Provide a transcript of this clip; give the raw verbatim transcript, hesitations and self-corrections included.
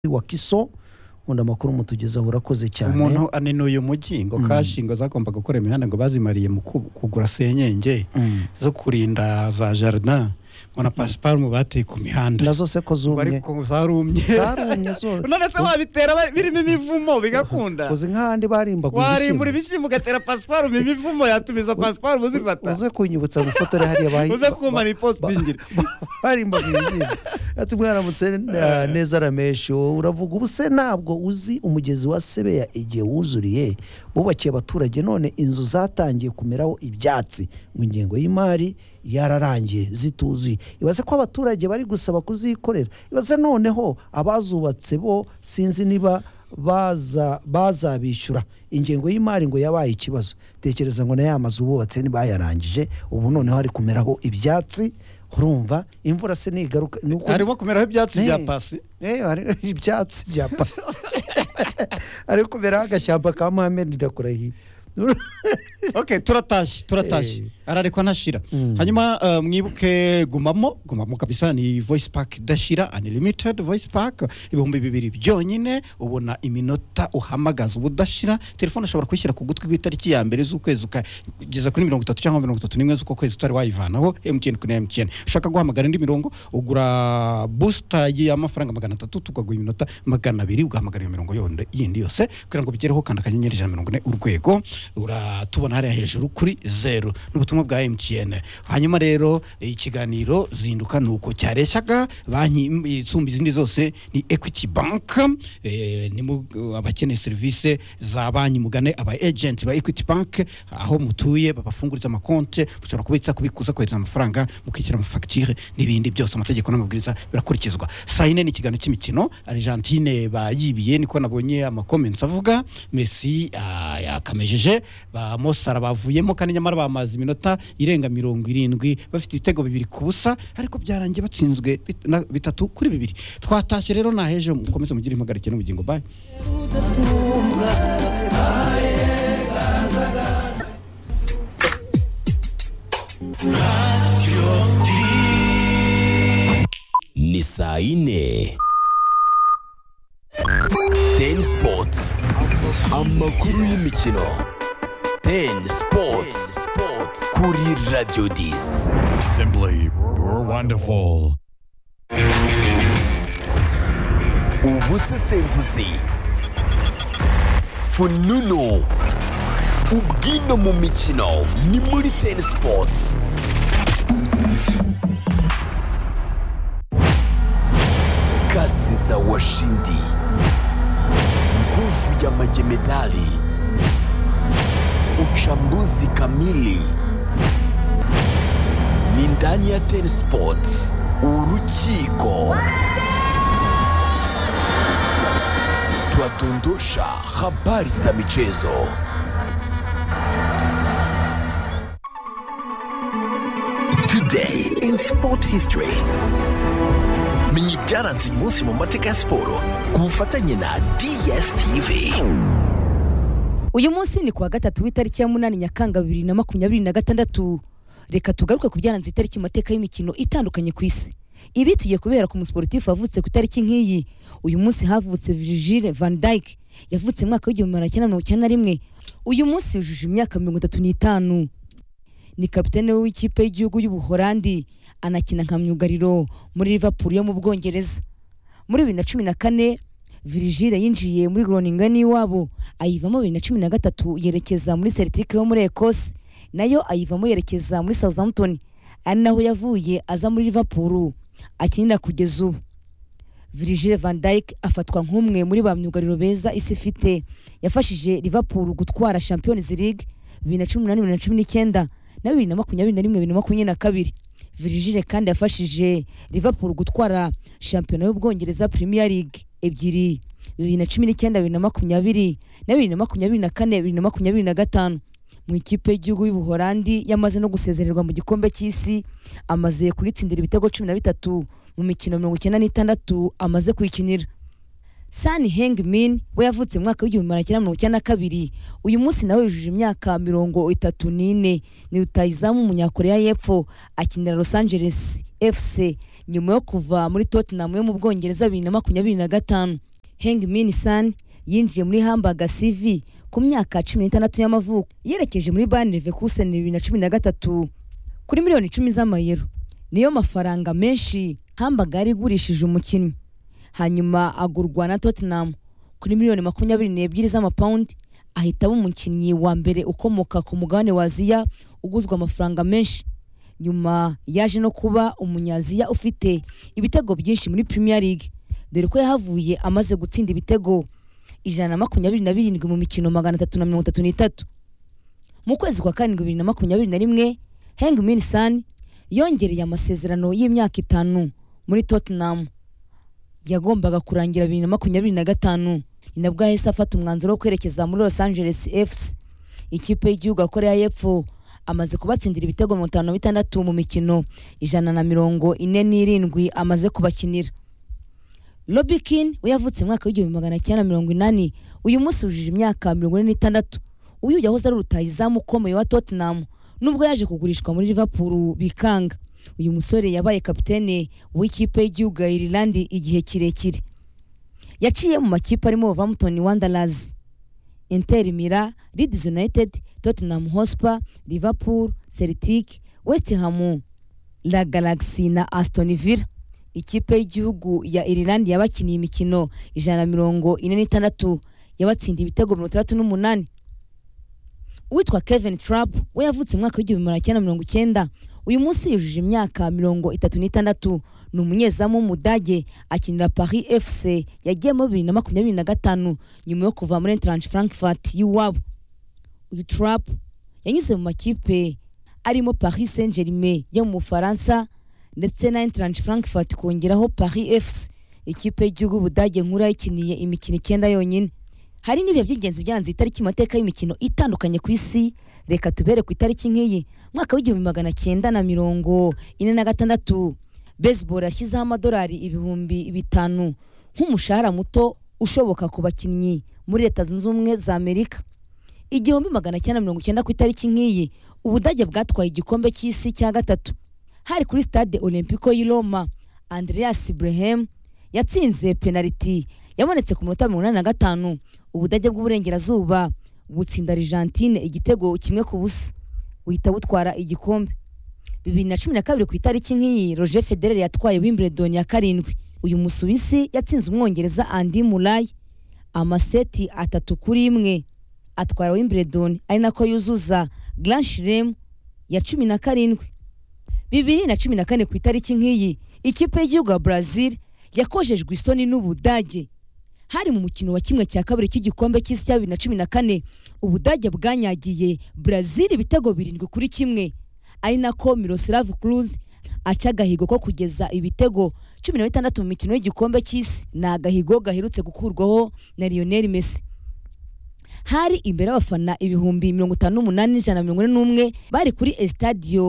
wa Kiso unda makuru mutugezaho urakoze cyane. Umuntu anenuye umujyi ngo kashingo zagomba gukora imihanda ngo bazimariye mu kugura senyenge mm. zo kurinda za jardin ngo na pasiparumu bateye ku mihanda nazo se ko zumye bari ko zarumye zarumye zo none se wabitera birimo imivumo bigakunda uzi nk'ahandi barimba wari muri bishimwe gatera pasiparumu imivumo yatumiza pasiparumu zifata uze kunyibutsa gufotore hari abayi uze kuma ni postingire barimba bindi ati mwaramutse neza Ramesho uravuga ubuse ntabwo uzi umugezi wa Sebeya igihe wuzuriye bubakiye abaturage none inzu zatangiye kumeraho ibyatsi ngo ingengo y'imari yararangiye zituzuye ibaze ko abaturage bari gusaba kuzikorera ibaze noneho abazubatse bo sinzi niba baza bazabishyura ingengo y'imari ngo yabaye ikibazo tekereza ngo na yamaze ububatse nibayarangije ubu noneho hari kumeraho ibyatsi urumva imvura se nigaruka nuko harimo kumeraho ibyatsi bya pasi eh hari ibyatsi bya pasi ari kumeraho agashyamba ka Mohamed ndakurahiye Okay, turatashi turatashi hey. Ararekwa ntashira mm. Hanyuma uh, mwibuke gumamo gumamo kabisa ni voice pack dashira unlimited voice pack ibihumbi bibiri byonyine ubona iminota uhamagaza ubudashira telefone ashobora kwishyira ku gutwi gw'itariki ya mbere z'ukwezi ukageza kuri mirongo itatu cyangwa mirongo itatu n'imwe z'uko kwezi utari wayivanaho M T N kuri M T N ushaka guhamagara indi mirongo ugura booster y'amafaranga magana atatu tukaguha iminota magana abiri ugahamagara iyo mirongo yonde yindi yose kugira ngo bigereho kandi akanyenyeri ijana na mirongo ine urwego uratubona hariya hejuru kuri zero n'ubutumwa bwa M T N. Hanyuma rero ikiganiro zinduka nuko cyareshyaga banki isumba izindi zose ni Equity Bank eh, ni abakeneye service za banki mugane aba agent ba Equity Bank aho mutuye babafunguriza amakonte mushobora kubitsa kubikuza kohereza amafaranga mukishyura amafacture n'ibindi byose amategeko n'amabwiriza birakurikizwa. Sayine ni ikiganiro cy'imikino Argentine bayibiye niko nabonye ama comments avuga Messi uh, yakamejeje ba Mosara bavuyemo kandi nyamara bamaze iminota irenga mirongo irindwi bafite ibitego bibiri ku busa ariko byarangiye batsinzwe bitatu kuri bibiri. Twatashye rero na hejo mukomeze mugire impagarike n'ubugingo bye. Ni saa ine Ten Sports amakuru y'imikino Ten Sports kuri Radio dix. Simply wonderful. Ubusesenguzi fununu ubwino mu mikino ni muri Ten Sports. Kasi za washindi, nguvu ya majemedali, uchambuzi kamili ni ndani ya Ten Sports. Urukiko twadondosha habari za michezo. Today in sport history, menye byaranze uyu munsi mu mateka ya siporo ku bufatanye na D S T V. Uyu munsi ni kuwa gatatu w'itariki ya munani Nyakanga bibiri na makumyabiri na gatandatu. Reka tugaruke ku byaranze itariki mateka y'imikino itandukanye ku isi. Ibi tugiye kubera ku musportif wavutse ku itariki nk'iyi. Uyu munsi havutse Virgil van Dijk yavutse mu mwaka w'igihumbi magana cyenda mirongo icyenda na rimwe. Uyu munsi yujuje imyaka mirongo itatu n'itanu. Ni kapitene w'ikipe y'igihugu y'Ubuholandi anakina nka myugariro muri Liverpool yo mu Bwongereza. Muri bibiri na cumi na kane Virgil yinjiye muri Groningen iwabo ayivamo bibiri na cumi na gatatu yerekeza muri Celtic yo muri Ecosse nayo ayivamo yerekeza muri Southampton ari naho yavuye aza muri Liverpool akinira kugeza ubu. Virgil van Dijk afatwa nk'umwe muri ba myugariro beza isi ifite yafashije Liverpool gutwara Champions League bibiri na cumi n'umunani bibiri na cumi n'icyenda na bibiri na makumyabiri na rimwe bibiri na makumyabiri na kabiri. Virgil kandi yafashije Liverpool gutwara shampiyona y'Ubwongereza Premier League ebyiri bibiri na cumi n'icyenda bibiri na makumyabiri na bibiri na makumyabiri na kane bibiri na makumyabiri na gatanu. Mu ikipe y'igihugu y'Ubuholandi yamaze no gusezererwa mu gikombe cy'isi amaze kuyitsindira ibitego cumi na bitatu mu mikino mirongo icyenda n'itandatu amaze kuyikinira. Son Heung-min we yavutse mu mwaka w'igihumbi magana cyenda mirongo icyenda na kabiri. Uyu munsi nawe yujuje imyaka mirongo itatu n'ine. Ni rutahizamu umunyakoreya y'Epfo akinira Los Angeles F C nyuma yo kuva muri Tottenham yo mu Bwongereza bibiri na makumyabiri na gatanu. Heung-min Son yinjiye muri Hamburger C V ku myaka cumi n'itandatu y'amavuko yerekeje muri Bayer Leverkusen bibiri na cumi na gatatu kuri miliyoni icumi z'amayero. Niyo mafaranga menshi Hamburger igurishije umukinnyi. Hanyuma agurwa na Tottenham kuri miliyoni makumyabiri n'ebyiri z'amapaundi, ahitamo umukinnyi wa mbere ukomoka ku mugabane wa Aziya uguzwa amafaranga menshi. Nyuma yaje no kuba umunyaziya ufite ibitego byinshi muri Premier League, dore ko yahavuye amaze gutsinda ibitego ijana na makumyabiri na birindwi mu mikino magana atatu na mirongo itatu n'itatu. Mu kwezi kwa karindwi bibiri na makumyabiri na rimwe Heung-min Son yongereye amasezerano y'imyaka itanu muri Tottenham yagombaga kurangira bibiri na makumyabiri na gatanu. Ni nabwo yahise afata umwanzuro wo kwerekeza muri Los Angeles F C, ikipe y'igihugu ya Korea y'Epfo. Amaze kubatsindira ibitego mirongo itanu na bitandatu mu mikino ijana na mirongo ine n'irindwi amaze kubakinira. Robbie Keane we yavutse mu mwaka w'igihumbi magana cyenda mirongo inani, uyu munsi wujuje imyaka mirongo ine n'itandatu. Uyu yahoze ari rutahizamu ukomeye wa Tottenham nubwo yaje kugurishwa muri Liverpool bikanga. Uyu musore yabaye kapitene w'ikipe y'igihugu ya Ireland igihe kirekire. Yaciye mu makipe arimo Wolverhampton Wanderers, Inter Milan, Leeds United, Tottenham Hotspur, Liverpool, Celtic, West Ham, La Galaxy na Aston Villa. Ikipe y'igihugu ya Ireland yabakiniye imikino ijana na mirongo ine n'itandatu, yabatsinda ibitego mirongo itandatu n'umunani. Uwitwa Kevin Trapp we yavutse mu mwaka w'igihumbi magana cyenda mirongo icyenda, uyu munsi yujuje imyaka mirongo itatu n'itandatu. Ni umunyezamu w'umudage akinira Paris F C, yagiyemo bibiri na makumyabiri na gatanu nyuma yo kuva muri Eintracht Frankfurt y'iwabo. Uyu Trapp yanyuze mu makipe arimo Paris Saint-Germain yo mu Bufaransa ndetse na Eintracht Frankfurt kongeraho Paris F C, ikipe y'igihugu Budage nkuru yakiniye imikino icyenda yonyine. Hari n'ibihe by'ingenzi byaranze itariki mateka y'imikino itandukanye ku isi. Reka tubere ku itariki nk'iyi mwaka w'igihumbi magana cyenda na mirongo ine na gatandatu baseball yashyizeho amadolari ibihumbi bitanu nk'umushahara muto ushoboka ku bakinnyi muri Leta Zunze Ubumwe za Amerika. Igihumbi magana cyenda mirongo icyenda ku itariki nk'iyi Ubudage bwatwaye igikombe cy'isi cya gatatu. Hari kuri Stade Olimpico y'i Roma, Andreas Brehme yatsinze penalty yabonetse ku munota mirongo inani na gatanu. Ubudage bw'uburengerazuba butsinda Argentine igitego kimwe ku busa, uhita butwara igikombe. bibiri na cumi na kabiri ku itariki nk'iyi Roger Federer yatwaye Wimbledon ya karindwi. Uyu Musuwisi yatsinze Umwongereza Andy Murray amaseti atatu kuri imwe, atwara Wimbledon ari nako yuzuza Grand Slam ya cumi na karindwi. bibiri na cumi na kane ku itariki nk'iyi ikipe y'igihugu ya Brazil yakojejwe isoni n'Ubudage. Hari mu mukino wa kimwe cya kabiri cy'igikombe cy'isi cya bibiri na cumi na kane, Ubudage bwanyagiye Brazil ibitego birindwi kuri kimwe, ari nako Miroslav Klose aca agahigo ko kugeza ibitego cumi na bitandatu mu mikino y'igikombe cy'isi. Ni agahigo gaherutse gukurwaho na Lionel Messi. Hari imbere abafana ibihumbi mirongo itanu n'umunani n'ijana na mirongo ine n'umwe bari kuri Estadio